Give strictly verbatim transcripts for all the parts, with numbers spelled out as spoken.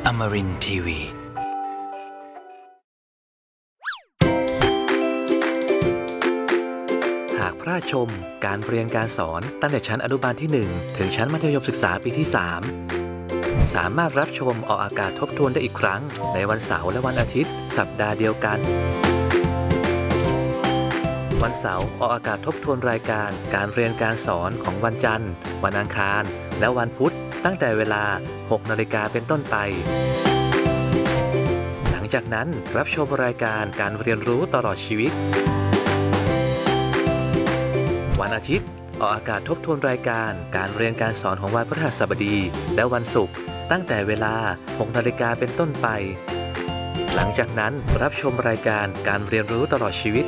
Amarin ที วี หากพระชมการเรียนการสอนตั้งแต่ชั้นอนุบาลที่ หนึ่ง ถึงชั้นมัธยมศึกษาปีที่ สาม สามารถรับชมออกอากาศทบทวนได้อีกครั้งในวันเสาร์และวันอาทิตย์สัปดาห์เดียวกันวันเสาร์ออกอากาศทบทวนรายการการเรียนการสอนของวันจันทร์วันอังคารและวันพุธตั้งแต่เวลา หกนาฬิกา เป็นต้นไปหลังจากนั้นรับชมรายการการเรียนรู้ตลอดชีวิตวันอาทิตย์ออกอากาศทบทวนรายการการเรียนการสอนของวันพฤหัสบดีและวันศุกร์ตั้งแต่เวลา หกนาฬิกา เป็นต้นไปหลังจากนั้นรับชมรายการการเรียนรู้ตลอดชีวิต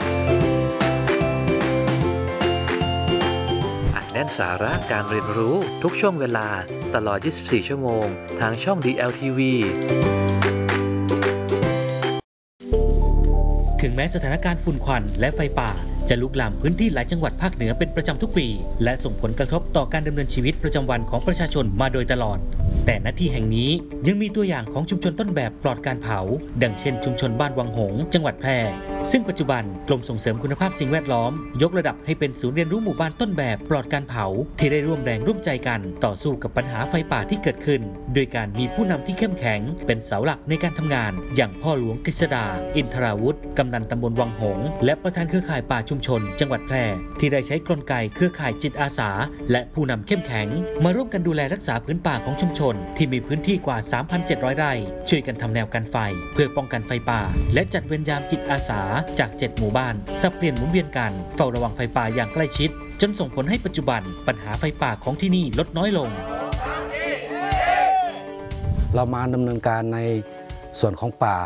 อัดแน่นสาระการเรียนรู้ทุกช่วงเวลาตลอด ยี่สิบสี่ ชั่วโมงทางช่อง ดี แอล ที วีถึงแม้สถานการณ์ฝุ่นควันและไฟป่าจะลุกลามพื้นที่หลายจังหวัดภาคเหนือเป็นประจำทุกปีและส่งผลกระทบต่อการดำเนินชีวิตประจำวันของประชาชนมาโดยตลอดแต่ณที่แห่งนี้ยังมีตัวอย่างของชุมชนต้นแบบปลอดการเผาดังเช่นชุมชนบ้านวังหงส์จังหวัดแพร่ซึ่งปัจจุบันกรมส่งเสริมคุณภาพสิ่งแวดล้อมยกระดับให้เป็นศูนย์เรียนรู้หมู่บ้านต้นแบบปลอดการเผาที่ได้ร่วมแรงร่วมใจกันต่อสู้กับปัญหาไฟป่าที่เกิดขึ้นโดยการมีผู้นำที่เข้มแข็งเป็นเสาหลักในการทำงานอย่างพ่อหลวงกฤษดาอินทราวุฒิกำนันตำบลวังหงส์และประธานเครือข่ายป่าชุมชนจังหวัดแพร่ที่ได้ใช้กลไกเครือข่ายจิตอาสาและผู้นำเข้มแข็งมาร่วมกันดูแลรักษาพื้นป่าของชุมชนที่มีพื้นที่กว่า สามพันเจ็ดร้อย ไร่ช่วยกันทำแนวกันไฟเพื่อป้องกันไฟป่าและจัดเวรยามจิตอาสาจากเจ็ดหมู่บ้านสับเปลี่ยนหมุนเวียนกันเฝ้าระวังไฟป่าอย่างใกล้ชิดจนส่งผลให้ปัจจุบันปัญหาไฟป่าของที่นี่ลดน้อยลงเรามาดำเนินการในส่วนของป่า